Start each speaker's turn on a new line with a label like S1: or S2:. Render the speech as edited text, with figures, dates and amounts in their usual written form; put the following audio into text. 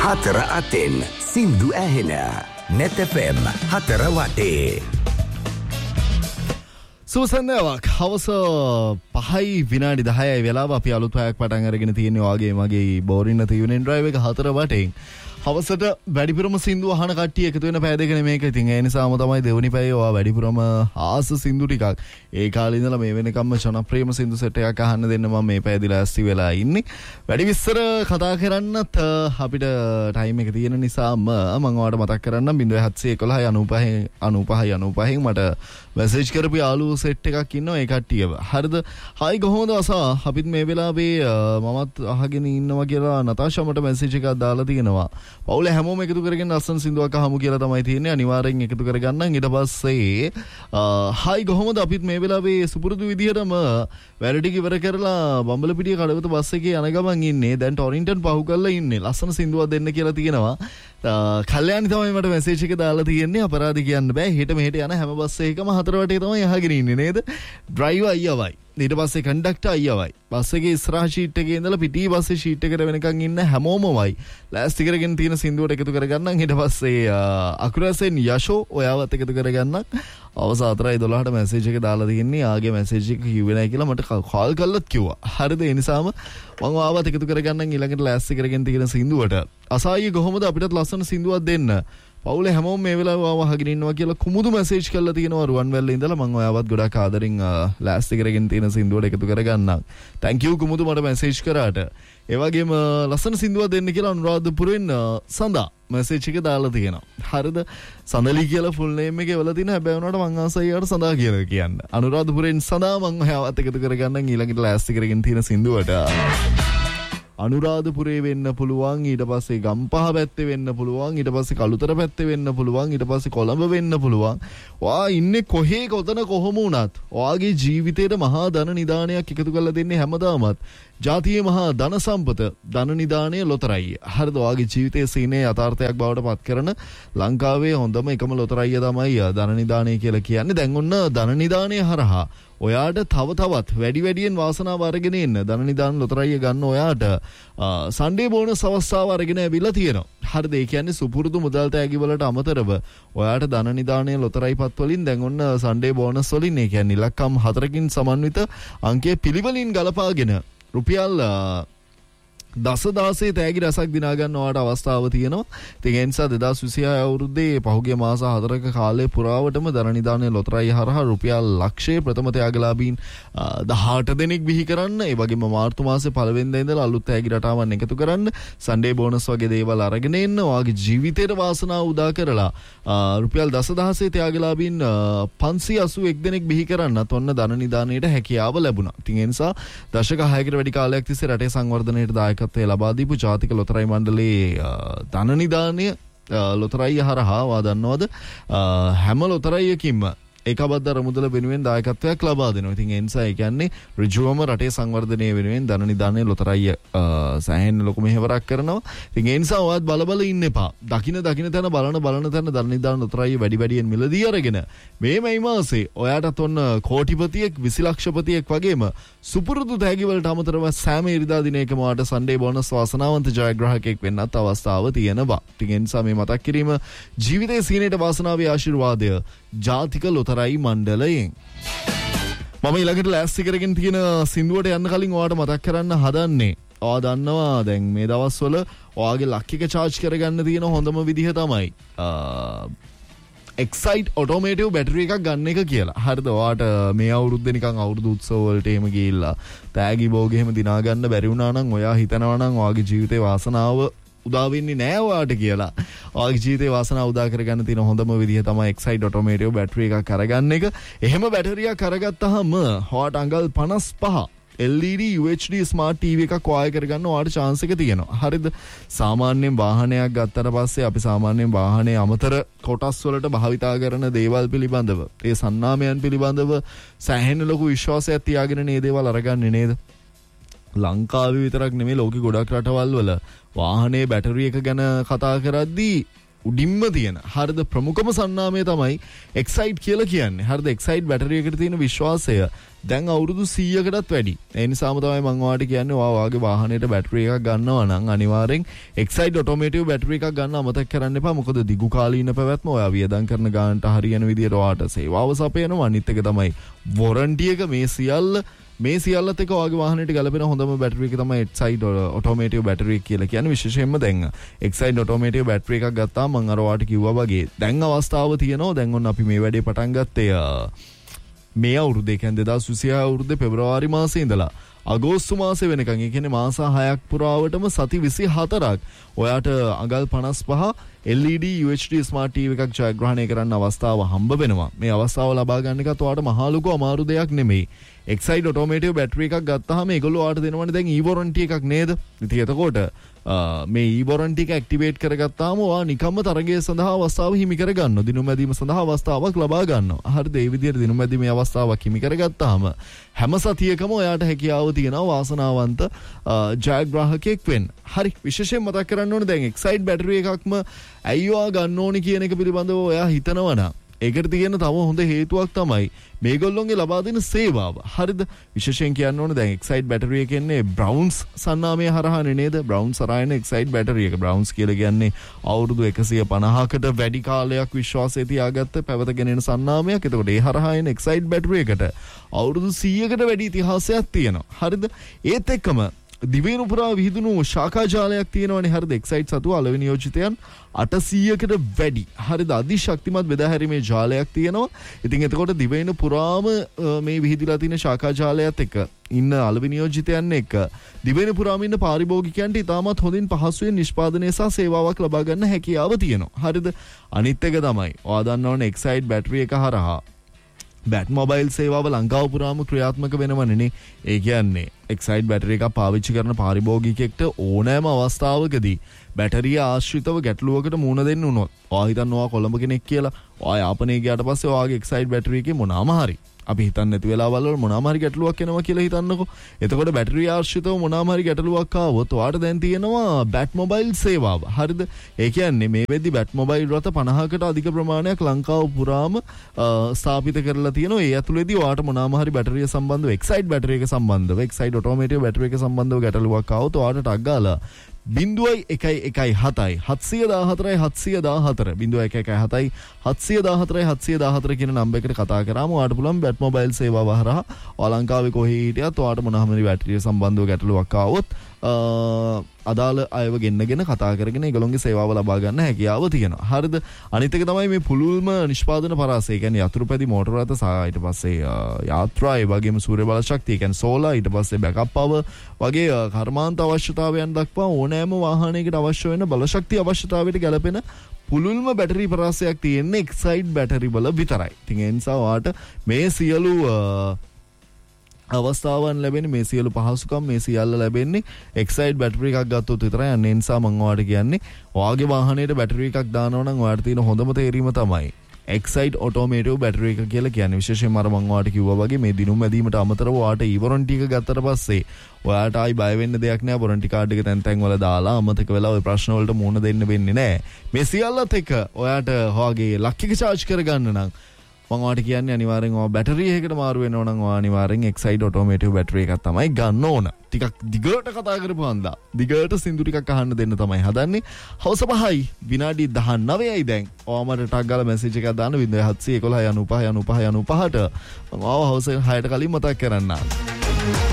S1: හතර අතෙන් සින්දු ඇහෙන net FM හතර වටේ.
S2: සුසන්දවක් හවස 5:10 වෙලාව අපි අලුත් පැයක් පටන් අරගෙන තියෙනවා වගේ මගේ බෝරින් නැති යුනියන් ඩ්‍රයිව් එක 4 වටෙන් හවසට වැඩිපුරම සින්දු අහන කට්ටිය එකතු වෙන පැය දෙකනේ මේක. ඉතින් ඒ නිසාම තමයි දෙවනි පැයේ ඔයා වැඩිපුරම ආස සින්දු ටිකක් ඒ කාලේ ඉඳලා මේ වෙනකම්ම ජනප්‍රියම සින්දු සෙට් එකක් අහන්න දෙන්න මම මේ පැයදී ලෑස්ති වෙලා ඉන්නේ. වැඩි විස්තර කතා කරන්නත් අපිට ටයිම් එක තියෙන නිසාම මම ඔයාලට මතක් කරන්නම් 0711 95 මට මැසේජ් කරපු යාළුවෝ සෙට් එකක් ඉන්නවා ඒ කට්ටියව. හරිද? හයි කොහොමද අසා? අපිත් මේ වෙලාවේ මමත් අහගෙන ඉන්නවා කියලා නතාෂා මට මැසේජ් එකක් දාලා තියෙනවා. පවුල හැමෝම එකතු කරගෙන අස්සන් සින්දුවක් අහමු කියලා තමයි තියෙන්නේ. අනිවාර්යෙන් එකතු කරගන්න. ඊට පස්සේ හයි කොහොමද? අපිත් මේ වෙලාවේ සුපුරුදු විදිහටම වැඩ ටික ඉවර කරලා බම්බලපිටිය කඩවත බස් එකේ යන ගමන් ඉන්නේ. දැන් ටොරින්ටන් පහු කරලා ඉන්නේ. ලස්සන සින්දුවක් දෙන්න කියලා තියෙනවා. කල්යාණි තමයි මට මැසේජ් එක දාලා තියෙන්නේ. අපරාධ කියන්න බෑ. හෙට මෙහෙට යන හැම බස් එකකම 4 වටේ තමයි අහගෙන ඉන්නේ නේද? ඩ්‍රයිවර් අයියවයි. ඊට පස්සේ කන්ඩක්ටර් අයියවයි. බස් එකේ ඉස්සරහා ෂීට් එකේ ඉඳලා පිටි බස්සේ ෂීට් එකට වෙනකන් ඉන්න හැමෝමමයි. ලෑස්ති කරගෙන තියෙන සින්දුවට එකතු කරගන්නම්. ඊට පස්සේ අකුරසෙන් යෂෝ ඔයාවත් එකතු කරගන්නම්. අවස 4:12ට මැසේජ් එක දාලා තියෙන්නේ. ආගේ මැසේජ් එක කිව්වේ නැහැ කියලා මට කෝල් කරලත් කිව්වා. හරිද? ඒ නිසාම මම ආවත් එකතු කරගන්නම් ඊළඟට ලෑස්ති කරගෙන තියෙන සින්දුවට. අසායි කොහොමද අපිටත් ලස්සන සින්දුවක් දෙන්න. පවුලේ හැමෝම මේ වෙලාව අහගෙන ඉන්නවා කියලා කුමුදු මැසේජ් කරලා තියෙනවා රුවන්වැල්ලේ ඉඳලා. මම ඔයාවත් ගොඩක් ආදරෙන් ලෑස්ති කරගෙන තියෙන සින්දුවට එකතු කරගන්නම්. thank you කුමුදු මට මැසේජ් කරාට. ඒ වගේම ලස්සන සින්දුවක් දෙන්න කියලා අනුරාධපුරෙන් සඳා මැසේජ් එක දාලා තියෙනවා. හරිද? සඳලි කියලා ෆුල් නේම් එක එවලා තියෙන හැබැයි උනාට මං ආසයි යාට සඳා කියලා කියන්න. අනුරාධපුරෙන් සඳා මං ඔයාවත් එකතු කරගන්නම් ඊළඟට ලෑස්ති කරගෙන තියෙන සින්දුවට. අනුරාධපුරේ වෙන්න පුළුවන්, ඊට පස්සේ ගම්පහ පැත්තේ වෙන්න පුළුවන්, ඊට පස්සේ කළුතර පැත්තේ වෙන්න පුළුවන්, ඊට පස්සේ කොළඹ වෙන්න පුළුවන්. ඔයා ඉන්නේ කොහේ කොතන කොහොම වුණත් ඔයාගේ ජීවිතේට මහා ධන නිදානයක් එකතු කරලා දෙන්නේ හැමදාමත් ජාතියේ මහා ධන සම්පත ධන නිදානය ලොතරැයිය. හරිද? ඔයාගේ ජීවිතයේ සීනේ යථාර්ථයක් බවට පත් කරන ලංකාවේ හොඳම එකම ලොතරැයිය තමයි ධන නිදානය කියලා කියන්නේ. දැන් ඔන්න ධන නිදානය හරහා ඔයාට තව තවත් වැඩි වැඩියෙන් වාසනාව අරගෙන එන්න ධන නිදාන ලොතරැයිය ගන්න ඔයාට සන්ඩේ බෝනස් අවස්ථාව අරගෙන ඇවිල්ලා තියෙනවා. හරිද? ඒ කියන්නේ සුපුරුදු මුදල් තෑගි වලට අමතරව ඔයාට ධන නිදානයේ ලොතරැයි පත් වලින් දැන් ඔන්න සන්ඩේ බෝනස් වලින් ඒ කියන්නේ ඉලක්කම් 4කින් සමන්විත අංකයේ පිළිවෙලින් ගලපාගෙන රුපියල් 10,000 තෑගි රසක් දිනා ගන්න ඔයාට අවස්ථාව තියෙනවා. ඉතින් ඒ නිසා 2026 අවුරුද්දේ පහුගිය මාස 4ක කාලේ පුරාවටම ධන නිදානයේ ලොතරැයි හරහා රුපියල් ලක්ෂයේ ප්‍රථම තෑගලාභීන් 18 දෙනෙක් බිහි කරන්න. ඒ වගේම මාර්තු මාසේ පළවෙනිදා ඉඳලා අලුත් තෑගි රටාවන් එකතු කරන්න. සන්ඩේ බෝනස් වගේ දේවල් අරගෙන එන්න. ඔයාගේ ජීවිතේට වාසනාව උදා කරලා රුපියල් 10,000 තෑගලාභීන් 581 දෙනෙක් බිහි කරන්නත් ඔන්න ධන නිදානයේට හැකියාව ලැබුණා. ඉතින් ඒ නිසා දශක 6කට වැඩි කාලයක් තිස්සේ රටේ සංවර්ධනයට දායක ලබා දීපු ජාතික ලොතරැයි මණ්ඩලයේ ධන නිදානය ලොතරැයිය හරහා වා දන්නවද හැම ලොතරැයියකින්ම ඒකබද්ධ මුදල වෙනුවෙන් දායකත්වයක් ලබා දෙනවා. ඉතින් ඒ නිසා ඒ කියන්නේ ඍජුවම රටේ සංවර්ධනය වෙනුවෙන් ධන නිදානයේ ලොතරැයිය සෑහෙන ලොකු මෙහෙවරක් කරනවා. ඉතින් ඒ නිසා ඔයත් බල ඉන්න එපා. දකින තැන බලන තැන ධන නිදාන ලොතරැයිය වැඩි වැඩියෙන් මිලදී අරගෙන මේ මාසේ ඔයාටත් ඔන්න කෝටිපතියෙක් 20 ලක්ෂපතියෙක් වගේම සුපුරුදු තෑගි වලට අමතරව සෑම ඉරිදා දිනයකම ඔයාට සන්ඩේ බෝනස් වාසනාවන්ත ජයග්‍රාහකයෙක් වෙන්නත් අවස්ථාව තියෙනවා. ඉතින් ඒ නිසා මේ මතක් කිරීම ජීවිතයේ සීනේට වාසනාවේ ආශිර්වාදය ජාතික ලොතරැයි මණ්ඩලයෙන්. මම ඊළඟට ලෑස්ති කරගෙන තියෙන සින්දුවට යන්න කලින් ඔයාට මතක් කරන්න හදන්නේ ඔයා දන්නවා දැන් මේ දවස්වල ඔයාගේ ලක් එක charge කරගන්න තියෙන හොඳම විදිහ තමයි Excite automative battery එකක් ගන්න එක කියලා. හරිද? ඔයාට මේ අවුරුද්දේ නිකන් අවුරුදු උත්සව වලට එහෙම ගිහිල්ලා තෑගි භෝගෙ එහෙම දිනා ගන්න බැරි වුණා නම් ඔයා හිතනවා නම් ඔයාගේ ජීවිතේ වාසනාව උදා වෙන්නේ නැහැ ඔයාට කියලා. ඔයාගේ ජීවිතේ වාසනාව උදා කරගන්න තියෙන හොඳම විදිහ තමයි Excite automative battery එකක් අරගන්න එක. එහෙම බැටරියක් අරගත්තාම ඔයාට අඟල් 55 LED UHD smart TV එකක් වාය කරගන්න ඔයාට chance එක තියෙනවා. හරිද? සාමාන්‍යයෙන් වාහනයක් ගත්තට පස්සේ අපි සාමාන්‍යයෙන් වාහනේ අමතර කොටස් වලට භාවිතා කරන දේවල් පිළිබඳව, ඒ සන්නාමයන් පිළිබඳව සෑහෙන ලොකු විශ්වාසයක් තියාගෙන මේ දේවල් අරගන්නේ නේද? ලංකාවේ විතරක් නෙමෙයි ලෝකෙ ගොඩක් රටවල් වල වාහනේ බැටරි එක ගැන කතා කරද්දී උඩින්ම තියෙන හරිද ප්‍රමුඛම සන්නාමය තමයි එක්සයිට් කියලා කියන්නේ. හරිද එක්සයිට් බැටරි එකට තියෙන විශ්වාසය දැන් අවුරුදු 100කටත් වැඩි. ඒ නිසාම තමයි මම ඔයාලට කියන්නේ ඔයාගේ වාහනේට බැටරි එකක් ගන්නවා නම් අනිවාර්යෙන් එක්සයිට් ඔටෝමේටිව් බැටරි එකක් ගන්න අමතක කරන්න එපා. මොකද දිගු කාලීන පැවැත්ම ඔයා වියදම් කරන ගානට හරියන විදියට ඔයාට සේවාව සපයනවා. අනිත් එක තමයි වොරන්ටි එක මේ සියල්ලත් එක ඔයාගේ වාහනේට ගැලපෙන හොඳම බැටරි එක තමයි එක්සයිට් ඔටෝමේටිව් බැටරි එක කියලා කියන්නේ. විශේෂයෙන්ම දැන් එක්සයිට් ඔටෝමේටිව් බැටරි එකක් ගත්තාම මම අර ඔයාට කිව්වා වගේ දැන් අවස්ථාව තියෙනවා. දැන් ඔන්න අපි මේ වැඩේ පටන් ගත්තේ මේ අවුරුද්දේ කියන්නේ 2026 අවුරුද්දේ පෙබරවාරි මාසේ ඉඳලා අගෝස්තු මාසේ වෙනකන්. ඒ කියන්නේ මාස 6ක් පුරාවටම සති 24ක් ඔයාට අඟල් 55 LED UHD ස්මාර්ට් TV එකක් ජයග්‍රහණය කරන්න අවස්ථාව හම්බ වෙනවා. මේ අවස්ථාව ලබා ගන්න එකත් ඔයාට මහා ලොකු අමාරු දෙයක් නෙමෙයි. එක්සයිට් ඔටෝමේටිව් බැටරි එකක් ගත්තාම ඒගොල්ලෝ ඔයාට දෙනවනේ දැන් E-warranty එකක් නේද? ඉතින් එතකොට මේ E-warranty එක ඇක්ටිවේට් කරගත්තාම ඔයා නිකම්ම තරගය සඳහා අවස්ථාව හිමි කරගන්නවා. දිනුම් මැදීම සඳහා අවස්ථාවක් ලබා ගන්නවා. හරිද? ඒ විදිහට දිනුම් මැදීමේ අවස්ථාවක් හිමි කරගත්තාම හැම සතියකම ඔයාට හැකියාව තියෙනවා වාසනාවන්ත ජයග්‍රාහකයෙක් වෙන්න. හරි. විශේෂයෙන් මතක් කරන්න ඕනේ දැන් එක්සයිට් බැටරි එකක්ම ඇයි ඔයා ගන්න ඕනේ කියන එක පිළිබඳව ඔයා හිතනවා නම් ඒකට තියෙන තව හොඳ හේතුවක් තමයි මේගොල්ලොන්ගේ ලබා දෙන සේවාව. හරිද? විශේෂයෙන් කියන්න ඕනේ දැන් එක්සයිට් බැටරි එක කියන්නේ බ්‍රවුන්ස් සන්නාමය හරහානේ නේද? බ්‍රවුන්ස් හරහාන එක්සයිට් බැටරි එක. බ්‍රවුන්ස් කියලා කියන්නේ අවුරුදු 150කට වැඩි කාලයක් විශ්වාසය තියාගත්ත පැවතගෙන එන සන්නාමයක්. එතකොට ඒ හරහා එන එක්සයිට් බැටරි එකට අවුරුදු 100කට වැඩි ඉතිහාසයක් තියෙනවා. හරිද? ඒත් එක්කම දිවයින පුරා විහිදුණු ශාඛා ජාලයක් තියෙනවනේ. හරිද? එක්සයිට් සතු අලෙවි නියෝජිතයන් 800කට වැඩි. හරිද? අධිශක්තිමත් බෙදාහැරීමේ ජාලයක් තියෙනවා. ඉතින් එතකොට දිවයින පුරාම මේ විහිදිලා තියෙන ශාඛා ජාලයත් එක්ක ඉන්න අලෙවි නියෝජිතයන් එක්ක දිවයින පුරාම ඉන්න පාරිභෝගිකයන්ට ඉතාමත් හොඳින් පහසුවෙන් නිෂ්පාදනය සහ සේවාවක් ලබා ගන්න හැකියාව තියෙනවා. හරිද? අනිත් එක තමයි ඔයා දන්නවනේ එක්සයිට් බැටරි එක හරහා බැට් මොබයිල් සේවාව ලංකාව පුරාම ක්‍රියාත්මක වෙනවනේ. ඒ කියන්නේ එක්සයිට් බැටරි එකක් පාවිච්චි කරන පාරිභෝගිකයෙක්ට ඕනෑම අවස්ථාවකදී බැටරිය ආශ්‍රිතව ගැටලුවකට මුහුණ දෙන්න උනොත් ඔයා හිතන්න ඔයා කොළඹ කෙනෙක් කියලා ඔයා යාපනයේ ගියාට පස්සේ ඔයාගේ එක්සයිට් බැටරි එකේ මොනවාම හරි අපි හිතන්නේ නැති වෙලාවල් වල මොනවාම හරි ගැටලුවක් එනවා කියලා හිතන්නකෝ. එතකොට බැටරිය ආශ්‍රිතව මොනවාම හරි ගැටලුවක් ආවොත් ඔයාට දැන් තියෙනවා බැට් මොබයිල් සේවාව. හරිද? ඒ කියන්නේ මේ වෙද්දි බැට් මොබයිල් රථ 50කට අධික ප්‍රමාණයක් ලංකාව පුරාම ස්ථාපිත කරලා තියෙනවා. ඒ ඇතුළේදී ඔයාට මොනවාම හරි බැටරිය සම්බන්ධව එක්සයිට් බැටරි එක සම්බන්ධව එක්සයිට් ඔටෝමේටිව් බැටරි එක සම්බන්ධව ගැටලුවක් ආවොත් ඔයාට ටක් ගාලා 0117 714 714 714 කියන නම්බර් එකට කතා කරාම ඔයාලට පුළුවන් බැට් මොබයිල් සේවාව හරහා ලංකාවේ කොහේ හිටියත් ඔයාලට මොනවා හරි බැටරිය සම්බන්ධව ගැටලුවක් ආවොත් අදාළ අයව ගෙන්නගෙන කතා කරගෙන ඒගොල්ලොන්ගේ සේවාව ලබා ගන්න හැකියාව තියෙනවා. හරිද? අනිත් එක තමයි මේ පුළුල්ම නිෂ්පාදන පරාසය. ඒ කියන්නේ යතුරුපැදි මෝටර රථ සහ ඊට පස්සේ යාත්‍රා ඒ වගේම සූර්ය බල ශක්තිය. ඒ කියන්නේ සෝලාර් ඊට පස්සේ බෑකප් පවර් වගේ කර්මාන්ත අවශ්‍යතාවයන් දක්වා ඕනෑම වාහනයකට අවශ්‍ය වෙන බල ශක්තිය අවශ්‍යතාවයට ගැලපෙන පුළුල්ම බැටරි පරාසයක් තියෙන්නේ එක්සයිට් බැටරි වල විතරයි. ඉතින් ඒ නිසා ඔයාට මේ සියලු අවස්ථාවන් ලැබෙන්නේ මේ සියලු පහසුකම් මේ සියල්ල ලැබෙන්නේ එක්සයිට් බැටරි එකක් ගත්තොත් විතරයි. අන්න ඒ නිසා මම ඔයාලට කියන්නේ ඔයාගේ වාහනේට බැටරි එකක් දානවා නම් ඔයාලට තියෙන හොඳම තේරීම තමයි එක්සයිට් ඔටෝමේටිව් බැටරි එක කියලා කියන්නේ. විශේෂයෙන්ම අර මම ඔයාලට කිව්වා වගේ මේ දිනුම් මැදීමට අමතරව ඔයාට E-warranty එක ගත්තට පස්සේ ඔයාට ආයි බය වෙන්න දෙයක් නෑ. warranty card එක තැන් වල දාලා අමතක වෙලා ওই ප්‍රශ්න වලට මුහුණ දෙන්න වෙන්නේ නෑ. මේ සියල්ලත් එක්ක ඔයාට ඔයාගේ ලක් එක charge කරගන්න නම් මම ඔයාලට කියන්නේ අනිවාර්යෙන් ඔයා බැටරි එකකට මාරු වෙනවා නම් ඔයා අනිවාර්යෙන් එක්සයිට් ඔටෝමේටිව් බැටරි එකක් තමයි ගන්න ඕන. ටිකක් දිගට කතා කරපුවාන්දා දිගට සින්දු ටිකක් අහන්න දෙන්න තමයි හදන්නේ. හවස 5යි විනාඩි 19යි දැන්. ඔයා මට ටක් ගාලා මැසේජ් එකක් දාන්න 0711 95 95 95ට. මම ආව හවස 6ට කලින් මතක් කරන්නම්.